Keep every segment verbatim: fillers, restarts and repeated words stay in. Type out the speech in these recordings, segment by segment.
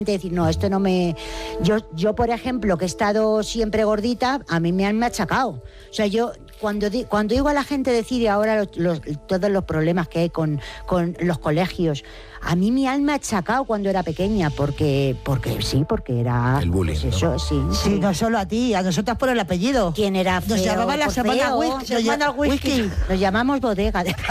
decir, no, esto no me... Yo, yo, por ejemplo, que he estado siempre gordita, a mí me han machacado. O sea, yo cuando, di, cuando digo a la gente decir ahora los, los, todos los problemas que hay con, con los colegios, a mí me han machacado cuando era pequeña, porque porque sí, porque era... El bullying, pues eso, ¿no? sí, Sí, sí. no solo a ti, a nosotras por el apellido. ¿Quién era feo? Nos llamaban la Pues semana feo, whisky. nos llaman whisky. Nos llamamos bodega de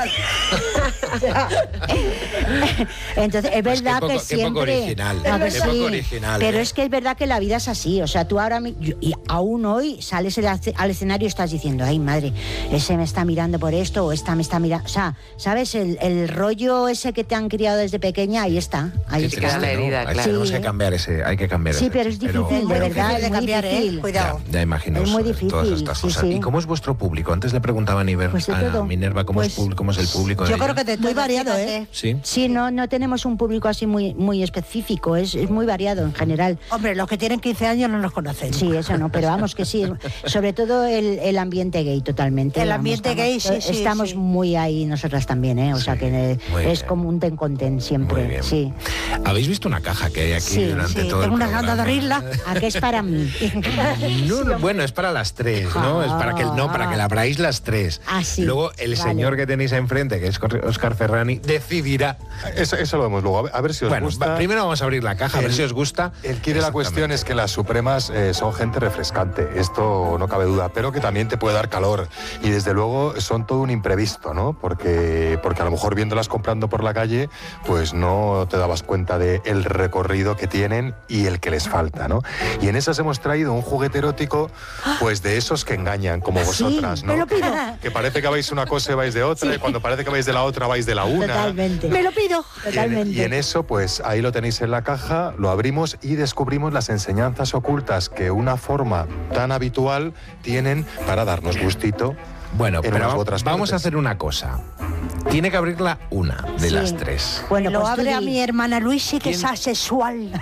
Entonces, es Pues verdad qué poco, que qué siempre... poco original, No, qué que poco sí, original, pero ¿eh? es que es verdad que la vida es así. O sea, tú ahora, mi- yo- y aún hoy, sales al al escenario y estás diciendo, ay, madre, ese me está mirando por esto o esta me está mirando... O sea, ¿sabes? El, el rollo ese que te han criado desde pequeña, ahí está. Ahí Qué está. triste, la herida, ¿no? claro. Tenemos Sí. que cambiar ese, hay que cambiar Sí, ese pero es chip, difícil, de Muy verdad, difícil de es muy cambiar, ¿eh? difícil. Cuidado. Ya, ya imagino Es muy todas difícil, estas sí, cosas. sí. ¿Y cómo es vuestro público? Antes le preguntaba a Niver, Pues de a todo. Minerva, ¿cómo, Pues, es, pub- cómo es el público de Yo ella? creo que de muy variado, ¿eh? Sí. Sí, no, no tenemos un público así muy, muy específico, es, es muy variado en general. Hombre, los que tienen quince años no nos conocen. Sí, eso no, pero vamos que sí, sobre todo el, el ambiente gay totalmente. El vamos, ambiente estamos- gay, sí, sí, Estamos sí. muy ahí nosotras también, ¿eh? O Sí, sea que eh, muy es bien. como un ten con ten siempre, Muy bien. sí. ¿Habéis visto una caja que hay aquí Sí, durante sí, todo tengo el unas ganas de programa? abrirla. ¿A qué es para mí? No, no, bueno, es para las tres, ¿no? Es para que no, para que la abráis las tres. Ah, sí. Luego el Vale. señor que tenéis enfrente, que es Óscar Ferrani, decidirá. Eso, eso lo vemos luego, a ver, a ver si os Bueno, gusta. va- primero vamos a abrir la caja, a ver El- si os gusta. El quid de la cuestión es que las supremas eh, son gente refrescante, esto no cabe duda, pero que también te puede dar calor. Y desde luego son todo un imprevisto, ¿no? Porque, porque a lo mejor viéndolas comprando por la calle, pues no te dabas cuenta del recorrido que tienen y el que les falta, ¿no? Y en esas hemos traído un juguete erótico, pues de esos que engañan, como vosotras, ¿no? me lo pido. Que parece que vais una cosa y vais de otra, Sí. y cuando parece que vais de la otra vais de la una. Totalmente. Me lo pido. Y en, Totalmente. y en eso, pues ahí lo tenéis en la caja, lo abrimos y descubrimos las enseñanzas ocultas que una forma tan habitual tienen para darnos gustito. Bueno, en pero unas u va- otras vamos a partes. hacer una cosa. Tiene que abrirla una de Sí. las tres. Bueno, lo pues tú abre a di- mi hermana Luisi, que ¿Quién? es asexual.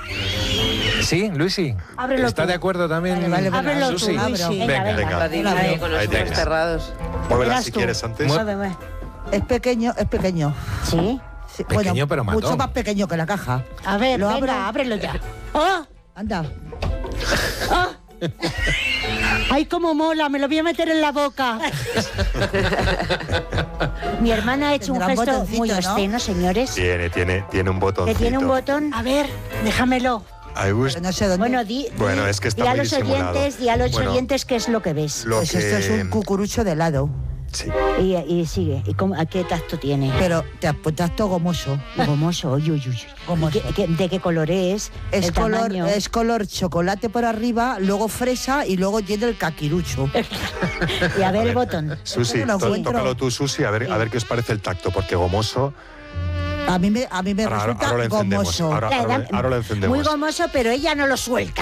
¿Sí, Luisi? Ábrelo ¿Está tú. de acuerdo también? Vale, vale, vale. Ábrelo tú, Susi? Luisi. Venga, Venga, venga. La digna ahí con los Ahí ojos tienes. cerrados. Muévela Verás si tú. quieres antes. Mueve, mueve. Es pequeño, es pequeño. Sí. Sí, Pequeño, pero matón. mucho más pequeño que la caja. A ver, Lo venga, abro. ábrelo ya. ¡Oh! Anda. ¡Ay, cómo mola! Me lo voy a meter en la boca. Mi hermana ha hecho un Tendrá un gesto botoncito, muy ¿no? obsceno, señores. Tiene, tiene, tiene un Que botoncito. tiene un botón. A ver, déjamelo. Ahí bus- Pero no sé dónde. Bueno, di, Bueno, di- es que está di a muy los disimulado. oyentes, di a los Bueno, oyentes qué es lo que ves. Lo Pues que... esto es un cucurucho de helado. Sí. Y, y sigue. ¿Y cómo, a qué tacto tiene? Pero te apuntas todo gomoso. Gomoso, uy, uy, uy. Gomoso. ¿Y qué- qué- ¿De qué color es? Es El color, tamaño. es color chocolate por arriba, luego fresa y luego tiene el caquirucho. Y a ver el botón. Susi, no lo tó- encuentro. tócalo tú, Susi, a ver, a ver qué os parece el tacto, porque gomoso... A mí me, a mí me Ahora, ahora- resulta ahora lo encendemos. gomoso. Ahora, La ahora, edad- ahora lo encendemos. Muy gomoso, pero ella no lo suelta.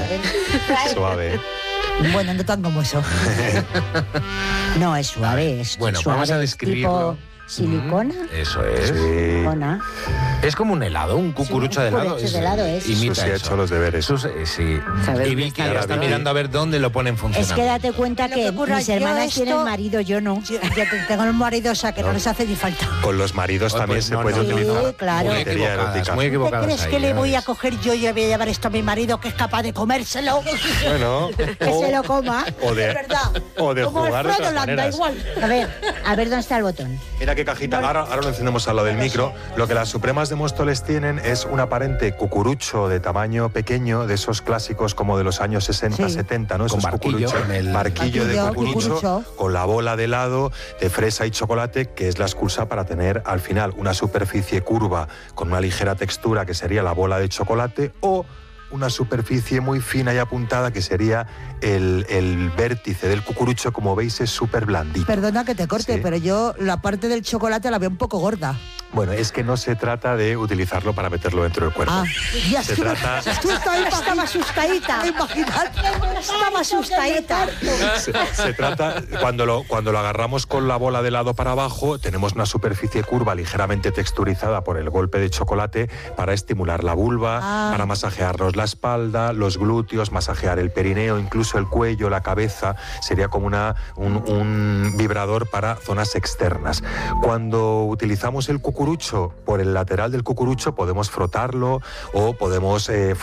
Suave. Bueno, no tan gomoso. No, es suave, es Bueno, suave, vamos a es describirlo. tipo silicona. Eso es. Sí. Silicona. Es Es como un helado, un cucurucho Sí, un de helado. cucurucho de helado es. Imita Susi ha eso. hecho los deberes. Sus- eh, sí. Saber Y que Vicky está ahora está bien. mirando a ver dónde lo pone en Es funcionamiento. que date cuenta Lo que que ocurra, mis yo hermanas esto- tienen marido, yo no. Yo, yo tengo el marido, o sea que no, No. les hace ni falta. Con los maridos Oh, también pues se no, puede no, no. utilizar Sí, claro. Muy juguetería equivocadas, erótica. muy ¿Te equivocadas crees ahí, que le ya voy a ves. coger yo y le voy a llevar esto a mi marido que es capaz de comérselo? Bueno, Que se lo coma. o de, Es verdad. o de Como jugar de Alfredo otras Landa, maneras. igual. A ver, a ver dónde está el botón. Mira qué cajita, ahora, ahora lo encendemos al lado del micro. Lo que las Supremas de Móstoles tienen es un aparente cucurucho de tamaño pequeño, de esos clásicos como de los años sesenta, Sí. setenta, ¿no? Con Esos barquillo, cucuruchos, con el- barquillo de Barquillo, cucurucho, cucurucho. con la bola de helado de fresa y chocolate, que es la excusa para tener al final una superficie curva con una ligera textura, que sería la bola de chocolate, o una superficie muy fina y apuntada, que sería el, el vértice del cucurucho, como veis, es súper blandito. Perdona que te corte, Sí. pero yo la parte del chocolate la veo un poco gorda. Bueno, es que no se trata de utilizarlo para meterlo dentro del cuerpo. Ah, ya Se es que me- trata- Tú estaba, estaba asustadita. Imagínate. Estaba asustadita. Se, se trata, cuando lo, cuando lo agarramos con la bola de helado para abajo, tenemos una superficie curva ligeramente texturizada por el golpe de chocolate para estimular la vulva, Ah. para masajear los la espalda, los glúteos, masajear el perineo, incluso el cuello, la cabeza, sería como una, un, un vibrador para zonas externas. Cuando utilizamos el cucurucho, por el lateral del cucurucho podemos frotarlo o podemos eh,